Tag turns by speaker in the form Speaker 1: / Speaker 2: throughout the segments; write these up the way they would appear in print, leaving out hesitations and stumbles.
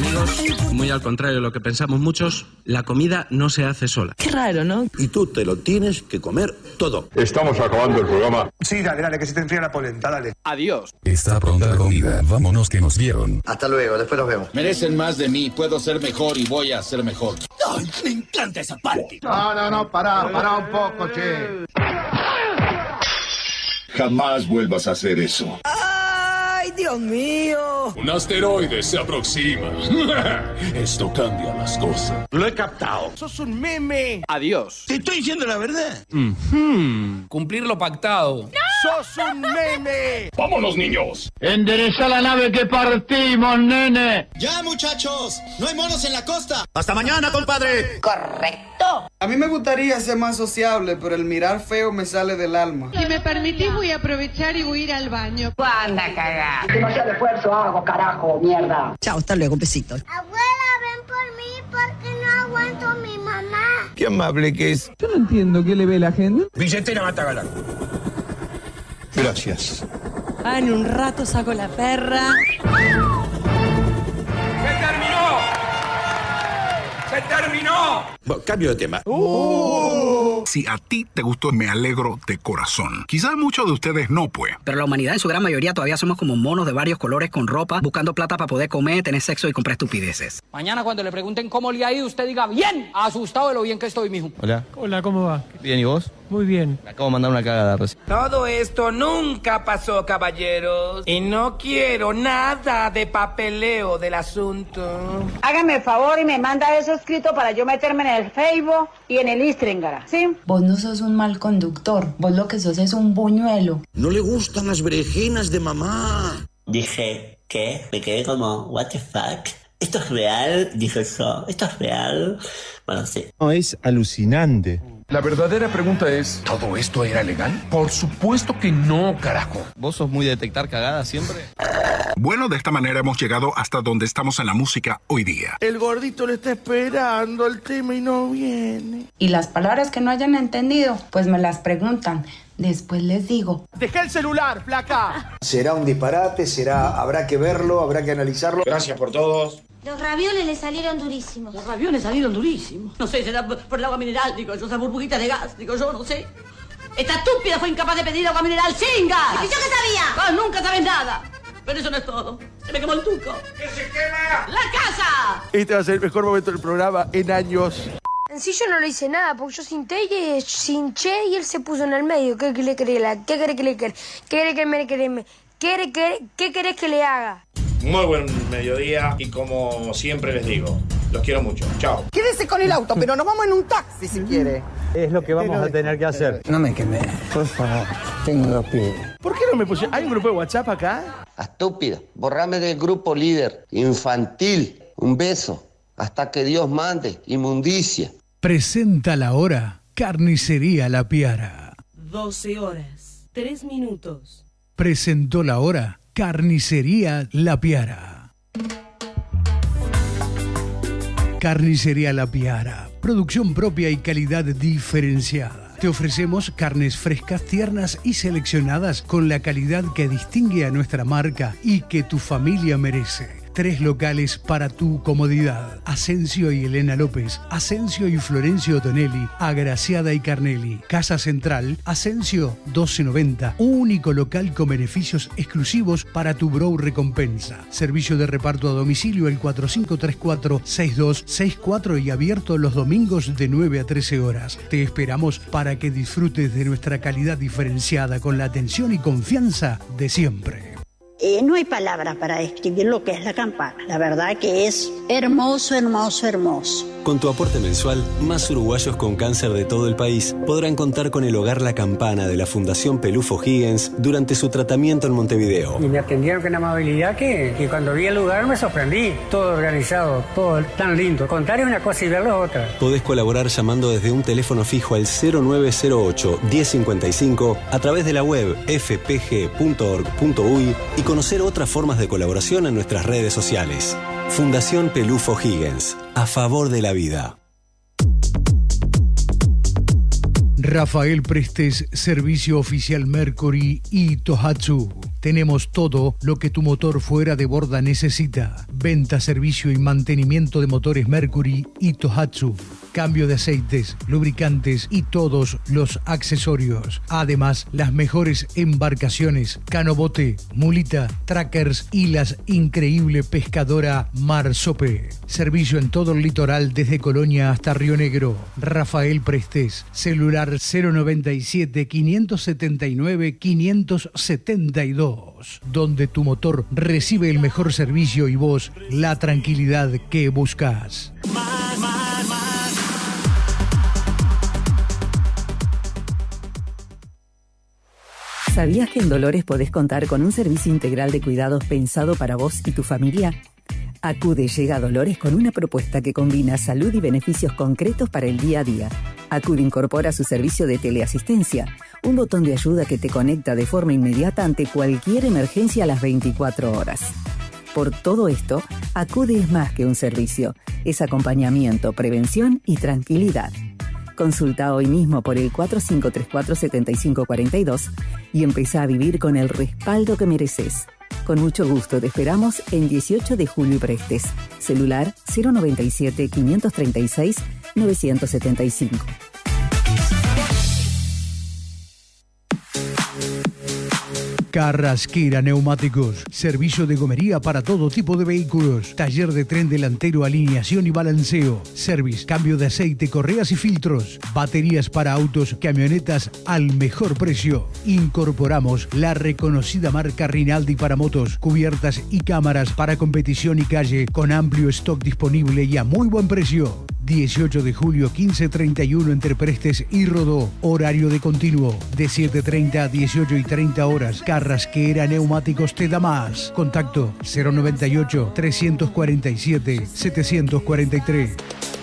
Speaker 1: amigos, muy al contrario de lo que pensamos muchos, la comida no se hace sola.
Speaker 2: Qué raro, ¿no?
Speaker 3: Y tú te lo tienes que comer todo.
Speaker 4: Estamos acabando el programa.
Speaker 5: Sí, dale, que se te enfría la polenta, dale.
Speaker 6: Adiós.
Speaker 7: Está pronta la comida, vámonos que nos vieron.
Speaker 3: Hasta luego, después nos vemos.
Speaker 8: Merecen más de mí, puedo ser mejor y voy a ser mejor.
Speaker 9: ¡Ay, me encanta esa parte!
Speaker 10: No, pará un poco, che.
Speaker 4: Jamás vuelvas a hacer eso.
Speaker 2: ¡Ay, Dios mío!
Speaker 7: Un asteroide se aproxima. Esto cambia las cosas.
Speaker 3: Lo he captado.
Speaker 5: ¡Sos un meme!
Speaker 6: Adiós.
Speaker 3: Te estoy diciendo la verdad.
Speaker 6: Cumplir lo pactado.
Speaker 5: ¡No! ¡Sos un meme!
Speaker 7: ¡Vámonos, niños!
Speaker 10: Endereza la nave que partimos, nene.
Speaker 9: ¡Ya, muchachos! ¡No hay monos en la costa!
Speaker 3: Hasta mañana, compadre.
Speaker 2: ¡Correcto!
Speaker 11: A mí me gustaría ser más sociable, pero el mirar feo me sale del alma.
Speaker 12: Si me permitís, voy a aprovechar y voy a ir al baño.
Speaker 2: ¡Anda, cagá!
Speaker 13: Demasiado esfuerzo hago, carajo, mierda.
Speaker 2: Chao, hasta luego, besitos.
Speaker 14: Abuela, ven por mí porque no aguanto a mi mamá.
Speaker 3: Qué amable que es.
Speaker 15: Yo no entiendo qué le ve la gente.
Speaker 3: Billetera Matagalán. Gracias.
Speaker 2: En un rato saco la perra.
Speaker 5: ¡Se terminó!
Speaker 3: Bueno, cambio de tema.
Speaker 4: Si a ti te gustó, me alegro de corazón. Quizás muchos de ustedes no, pues.
Speaker 16: Pero la humanidad en su gran mayoría todavía somos como monos de varios colores con ropa, buscando plata para poder comer, tener sexo y comprar estupideces.
Speaker 6: Mañana cuando le pregunten cómo le ha ido, usted diga, ¡bien! Asustado de lo bien que estoy, mijo.
Speaker 17: Hola.
Speaker 15: Hola, ¿cómo va?
Speaker 17: Bien, ¿y vos?
Speaker 15: Muy bien.
Speaker 17: Me acabo de mandar una cagada recién.
Speaker 6: Todo esto nunca pasó, caballeros. Y no quiero nada de papeleo del asunto.
Speaker 13: Hágame el favor y me manda eso escrito para yo meterme en el Facebook y en el Instagram, ¿sí?
Speaker 18: Vos no sos un mal conductor, vos lo que sos es un buñuelo.
Speaker 3: No le gustan las berenjenas de mamá.
Speaker 19: Dije, ¿qué? Me quedé como, what the fuck. ¿Esto es real? Dije yo, ¿esto es real? Bueno, sí.
Speaker 20: No, es alucinante.
Speaker 7: La verdadera pregunta es, ¿todo esto era legal? Por supuesto que no, carajo.
Speaker 17: ¿Vos sos muy de detectar cagadas siempre?
Speaker 4: Bueno, de esta manera hemos llegado hasta donde estamos en la música hoy día.
Speaker 5: El gordito le está esperando el tema y no viene.
Speaker 18: Y las palabras que no hayan entendido, pues me las preguntan. Después les digo.
Speaker 5: ¡Dejá el celular, flaca!
Speaker 3: Será un disparate, habrá que verlo, habrá que analizarlo. Gracias por todos.
Speaker 14: Los ravioles le salieron durísimos.
Speaker 2: Los ravioles salieron durísimos. No sé, será por el agua mineral, digo yo, esa burbujita de gas, digo yo, no sé. Esta estúpida fue incapaz de pedir agua mineral sin gas.
Speaker 14: ¿Y yo qué sabía?
Speaker 2: Ah, nunca sabes nada. Pero eso no es todo. Se me quemó el tuco.
Speaker 5: ¡Que se quema!
Speaker 2: ¡La casa!
Speaker 5: Este va a ser el mejor momento del programa en años.
Speaker 14: En sí yo no le hice nada, porque yo sinché y él se puso en el medio. ¿Qué querés que le haga?
Speaker 1: Muy buen mediodía y como siempre les digo, los quiero mucho. Chao.
Speaker 11: Quédese con el auto, pero nos vamos en un taxi si quiere.
Speaker 15: Es lo que vamos a tener que hacer.
Speaker 19: No me quemé, por favor, tengo los pies.
Speaker 5: ¿Por qué no me puse? ¿Hay un grupo de WhatsApp acá?
Speaker 19: Estúpida, borrame del grupo líder, infantil, un beso, hasta que Dios mande, inmundicia.
Speaker 15: Presenta la hora, Carnicería La Piara.
Speaker 2: 12 horas, 3 minutos.
Speaker 15: Presentó la hora, Carnicería La Piara. Carnicería La Piara, producción propia y calidad diferenciada. Te ofrecemos carnes frescas, tiernas y seleccionadas con la calidad que distingue a nuestra marca y que tu familia merece. 3 locales para tu comodidad. Asensio y Elena López, Asensio y Florencio Tonelli, Agraciada y Carnelli. Casa Central, Asensio 1290. Único local con beneficios exclusivos para tu Bro Recompensa. Servicio de reparto a domicilio el 4534-6264 y abierto los domingos de 9 a 13 horas. Te esperamos para que disfrutes de nuestra calidad diferenciada con la atención y confianza de siempre.
Speaker 13: No hay palabras para describir lo que es la campana. La verdad que es hermoso, hermoso, hermoso. Con tu aporte mensual, más uruguayos con cáncer de todo el país podrán contar con el Hogar La Campana de la Fundación Pelufo Higgins durante su tratamiento en Montevideo.
Speaker 15: Y me atendieron con amabilidad que cuando vi el lugar me sorprendí. Todo organizado, todo tan lindo. Contar es una cosa y verlo es otra.
Speaker 13: Podés colaborar llamando desde un teléfono fijo al 0908-1055 a través de la web fpg.org.uy y conocer otras formas de colaboración en nuestras redes sociales. Fundación Pelufo Higgins, a favor de la vida.
Speaker 15: Rafael Prestes, Servicio Oficial Mercury y Tohatsu. Tenemos todo lo que tu motor fuera de borda necesita. Venta, servicio y mantenimiento de motores Mercury y Tohatsu. Cambio de aceites, lubricantes y todos los accesorios. Además, las mejores embarcaciones, canobote, mulita, trackers y las increíble pescadora Marsope. Servicio en todo el litoral desde Colonia hasta Río Negro. Rafael Prestes, celular 097 579 572, donde tu motor recibe el mejor servicio y vos la tranquilidad que buscas.
Speaker 21: ¿Sabías que en Dolores podés contar con un servicio integral de cuidados pensado para vos y tu familia? Acude llega a Dolores con una propuesta que combina salud y beneficios concretos para el día a día. Acude incorpora su servicio de teleasistencia, un botón de ayuda que te conecta de forma inmediata ante cualquier emergencia a las 24 horas. Por todo esto, Acude es más que un servicio, es acompañamiento, prevención y tranquilidad. Consulta hoy mismo por el 4534-7542 y empezá a vivir con el respaldo que mereces. Con mucho gusto te esperamos en 18 de Julio y Prestes. Celular 097 536 975.
Speaker 15: Carrasquera Neumáticos, servicio de gomería para todo tipo de vehículos, taller de tren delantero, alineación y balanceo, service, cambio de aceite, correas y filtros, baterías para autos, camionetas al mejor precio. Incorporamos la reconocida marca Rinaldi para motos, cubiertas y cámaras para competición y calle con amplio stock disponible y a muy buen precio. 18 de julio 15:31 entre Prestes y Rodó. Horario de continuo de 7:30 a 18:30 horas. Carrasquera Neumáticos te da más. Contacto 098 347 743.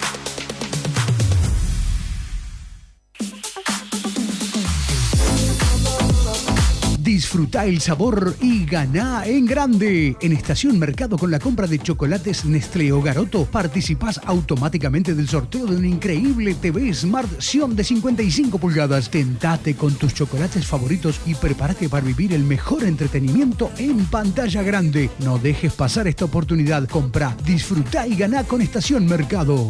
Speaker 15: Disfruta el sabor y ganá en grande. En Estación Mercado, con la compra de chocolates Nestlé o Garoto, participás automáticamente del sorteo de un increíble TV Smart Xion de 55 pulgadas. Tentate con tus chocolates favoritos y prepárate para vivir el mejor entretenimiento en pantalla grande. No dejes pasar esta oportunidad. Comprá, disfrutá y ganá con Estación Mercado.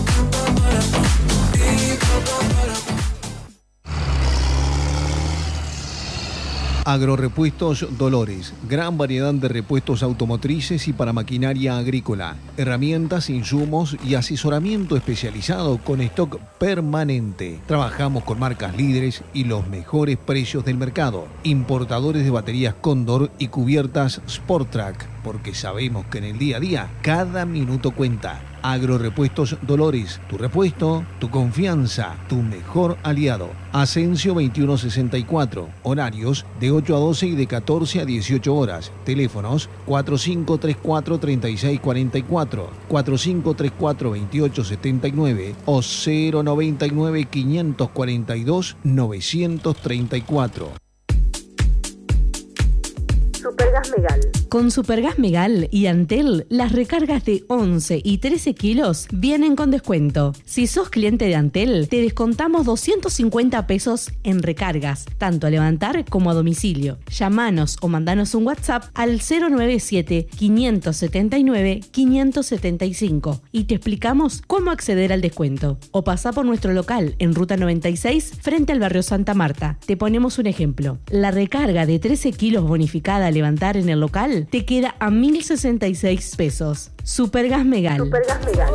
Speaker 22: Agrorepuestos Dolores, gran variedad de repuestos automotrices y para maquinaria agrícola, herramientas, insumos y asesoramiento especializado con stock permanente. Trabajamos con marcas líderes y los mejores precios del mercado. Importadores de baterías Cóndor y cubiertas Sportrack, porque sabemos que en el día a día cada minuto cuenta. Agrorepuestos Dolores, tu repuesto, tu confianza, tu mejor aliado. Asensio 2164, horarios de 8 a 12 y de 14 a 18 horas. Teléfonos 4534-3644, 4534-2879 o 099-542-934.
Speaker 23: Supergas Megal. Con Supergas Megal y Antel, las recargas de 11 y 13 kilos vienen con descuento. Si sos cliente de Antel, te descontamos 250 pesos en recargas, tanto a levantar como a domicilio. Llamanos o mandanos un WhatsApp al 097-579-575 y te explicamos cómo acceder al descuento. O pasá por nuestro local en Ruta 96, frente al barrio Santa Marta. Te ponemos un ejemplo. La recarga de 13 kilos bonificada a levantar en el local te queda a 1.066 pesos. Supergas Megal. Supergas Megal.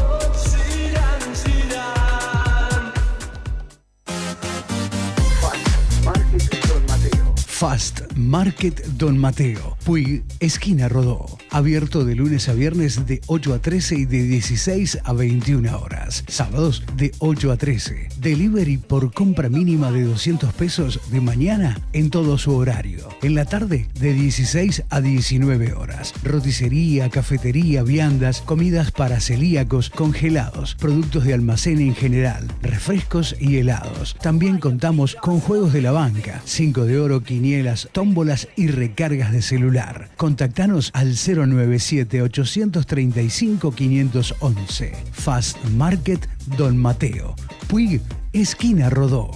Speaker 15: Fast Market Don Mateo, Puig, esquina Rodó. Abierto de lunes a viernes de 8 a 13 y de 16 a 21 horas. Sábados de 8 a 13. Delivery por compra mínima de 200 pesos de mañana en todo su horario. En la tarde de 16 a 19 horas. Roticería, cafetería, viandas, comidas para celíacos, congelados, productos de almacén en general, refrescos y helados. También contamos con juegos de la banca, 5 de oro, quinielas, tómbolas y recargas de celular. Contactanos al 099 097-835-511. Fast Market Don Mateo. Puig, esquina Rodó.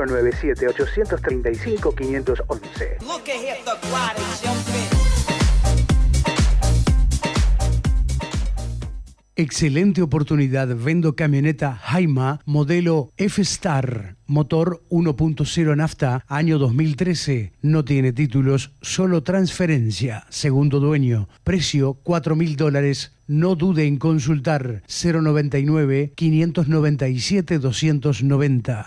Speaker 3: 097-835-511.
Speaker 15: Excelente oportunidad. Vendo camioneta Jaima, modelo F-Star, motor 1.0 nafta, año 2013. No tiene títulos, solo transferencia. Segundo dueño. Precio $4.000. No dude en consultar. 099-597-290.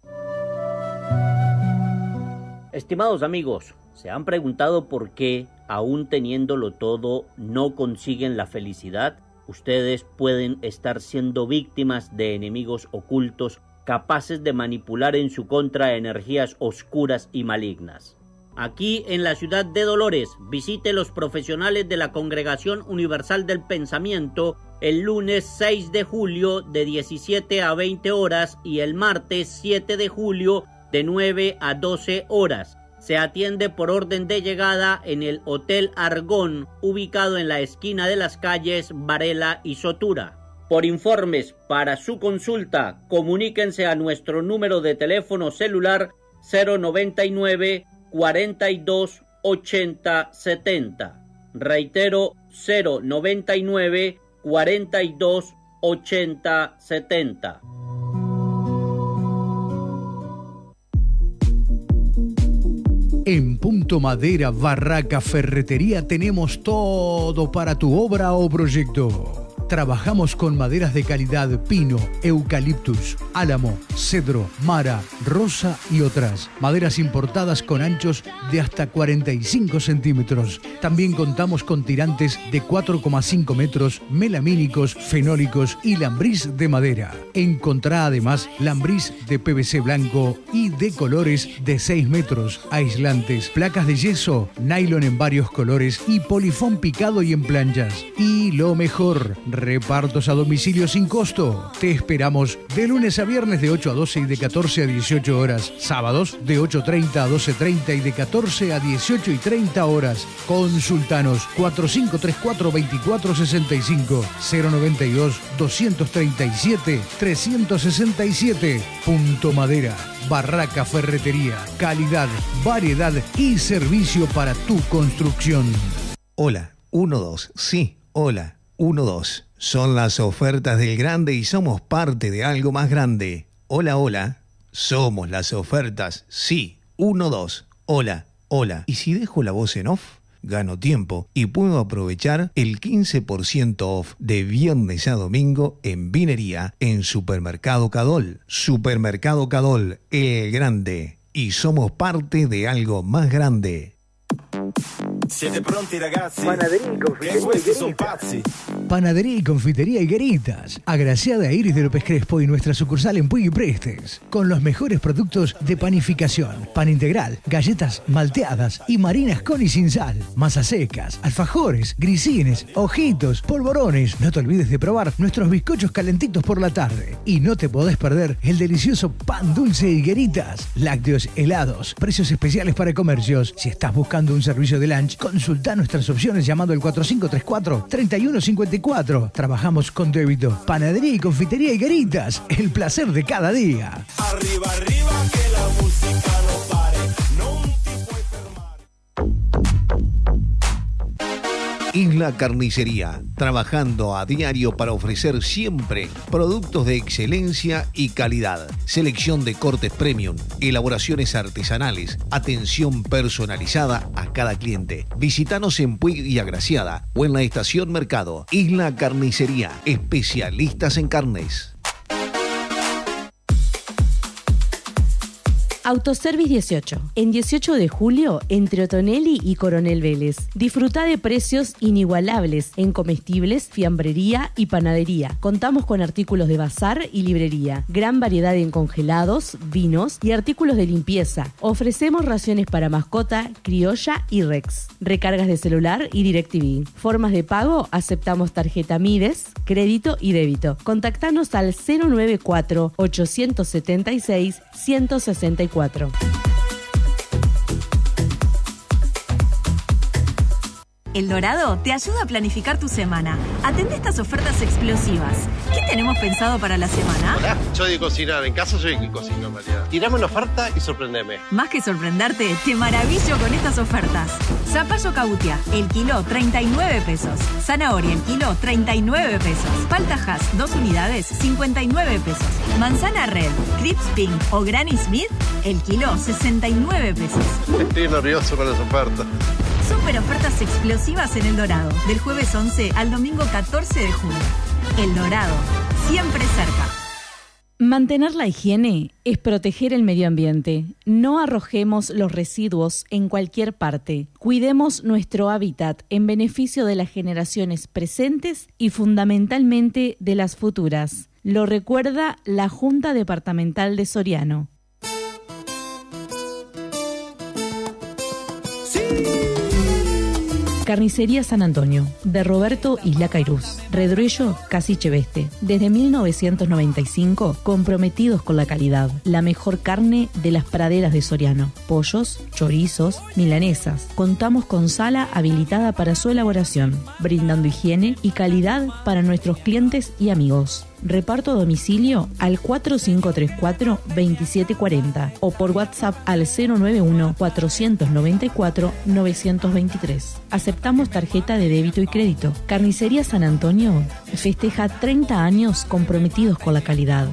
Speaker 8: Estimados amigos, ¿se han preguntado por qué, aún teniéndolo todo, no consiguen la felicidad? Ustedes pueden estar siendo víctimas de enemigos ocultos capaces de manipular en su contra energías oscuras y malignas. Aquí en la ciudad de Dolores, visite los profesionales de la Congregación Universal del Pensamiento el lunes 6 de julio de 17 a 20 horas y el martes 7 de julio de 9 a 12 horas. Se atiende por orden de llegada en el Hotel Argón, ubicado en la esquina de las calles Varela y Sotura. Por informes para su consulta, comuníquense a nuestro número de teléfono celular 099 42 80 70. Reitero, 099 42 80 70.
Speaker 15: En Punto Madera, Barraca Ferretería tenemos todo para tu obra o proyecto. Trabajamos con maderas de calidad pino, eucaliptus, álamo, cedro, mara, rosa y otras. Maderas importadas con anchos de hasta 45 centímetros. También contamos con tirantes de 4,5 metros, melamínicos, fenólicos y lambriz de madera. Encontrá además lambriz de PVC blanco y de colores de 6 metros, aislantes, placas de yeso, nylon en varios colores y polifón picado y en planchas. Y lo mejor, repartos a domicilio sin costo. Te esperamos de lunes a viernes de 8 a 12 y de 14 a 18 horas. Sábados de 8:30 a 12:30 y de 14 a 18:30 horas. Consultanos 4534-2465 092-237-367. Punto Madera. Barraca Ferretería. Calidad, variedad y servicio para tu construcción.
Speaker 22: Hola, 1-2. Sí, hola, 1-2. Son las ofertas del grande y somos parte de algo más grande. Hola, hola. Somos las ofertas. Sí, 1-2. Hola, hola. ¿Y si dejo la voz en off? Gano tiempo y puedo aprovechar el 15% off de viernes a domingo en vinería en Supermercado Cadol. Supermercado Cadol, el grande. Y somos parte de algo más grande.
Speaker 9: Siete pronti ragazzi?
Speaker 3: Panadería y confitería
Speaker 9: questi son pazzi.
Speaker 15: Panadería y confitería Higueritas, agraciada a Iris de López Crespo y nuestra sucursal en Puig y Prestes, con los mejores productos de panificación, pan integral, galletas malteadas y marinas con y sin sal, masas secas, alfajores, grisines, ojitos, polvorones. No te olvides de probar nuestros bizcochos calentitos por la tarde. Y no te podés perder el delicioso pan dulce Higueritas, lácteos, helados, precios especiales para comercios. Si estás buscando un servicio de lunch, consulta nuestras opciones llamando al 4534-3154. Trabajamos con débito. Panadería y confitería Higueritas, el placer de cada día.
Speaker 9: Arriba, arriba, que la música no pare. Non ti puoi fermare.
Speaker 22: Isla Carnicería, trabajando a diario para ofrecer siempre productos de excelencia y calidad. Selección de cortes premium, elaboraciones artesanales, atención personalizada a cada cliente. Visítanos en Puig y Agraciada o en la Estación Mercado. Isla Carnicería, especialistas en carnes.
Speaker 23: Autoservice 18. En 18 de julio, entre Otonelli y Coronel Vélez. Disfruta de precios inigualables en comestibles, fiambrería y panadería. Contamos con artículos de bazar y librería. Gran variedad en congelados, vinos y artículos de limpieza. Ofrecemos raciones para mascota, criolla y Rex. Recargas de celular y DirecTV. Formas de pago, aceptamos tarjeta Mides, crédito y débito. Contactanos al 094-876-164.
Speaker 10: El Dorado te ayuda a planificar tu semana. Atende estas ofertas explosivas. ¿Qué tenemos pensado para la semana?
Speaker 12: Hola, soy de cocinar. En casa soy el que cocino, en realidad. Tirame una oferta y sorprendeme.
Speaker 10: Más que sorprenderte, te maravillo con estas ofertas. Zapallo cautia, el kilo 39 pesos. Zanahoria, el kilo 39 pesos. Palta Hass, 2 unidades, 59 pesos. Manzana Red, Crips Pink o Granny Smith, el kilo 69 pesos.
Speaker 12: Estoy nervioso con las ofertas.
Speaker 10: Super ofertas explosivas en El Dorado, del jueves 11 al domingo 14 de junio. El Dorado, siempre cerca.
Speaker 23: Mantener la higiene es proteger el medio ambiente. No arrojemos los residuos en cualquier parte. Cuidemos nuestro hábitat en beneficio de las generaciones presentes y fundamentalmente de las futuras. Lo recuerda la Junta Departamental de Soriano. Carnicería San Antonio, de Roberto Isla Cairuz, Redruello, Casiche Veste. Desde 1995, comprometidos con la calidad. La mejor carne de las praderas de Soriano. Pollos, chorizos, milanesas. Contamos con sala habilitada para su elaboración, brindando higiene y calidad para nuestros clientes y amigos. Reparto a domicilio al 4534-2740 o por WhatsApp al 091-494-923. Aceptamos tarjeta de débito y crédito. Carnicería San Antonio festeja 30 años comprometidos con la calidad.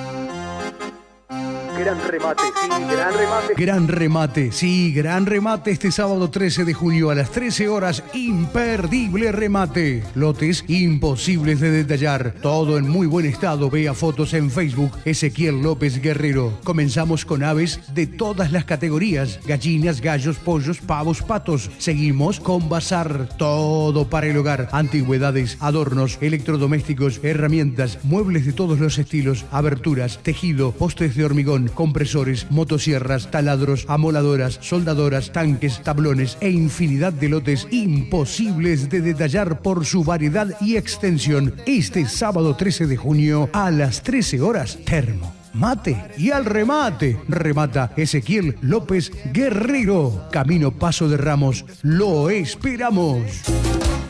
Speaker 3: Gran remate, sí, gran remate.
Speaker 15: Gran remate, sí, gran remate este sábado 13 de junio a las 13 horas. Imperdible remate. Lotes imposibles de detallar. Todo en muy buen estado. Vea fotos en Facebook. Ezequiel López Guerrero. Comenzamos con aves de todas las categorías. Gallinas, gallos, pollos, pavos, patos. Seguimos con bazar. Todo para el hogar. Antigüedades, adornos, electrodomésticos, herramientas, muebles de todos los estilos, aberturas, tejido, postes de hormigón, compresores, motosierras, taladros, amoladoras, soldadoras, tanques, tablones e infinidad de lotes imposibles de detallar por su variedad y extensión. Este sábado 13 de junio a las 13 horas, termo, mate y al remate. Remata Ezequiel López Guerrero. Camino Paso de Ramos. Lo esperamos.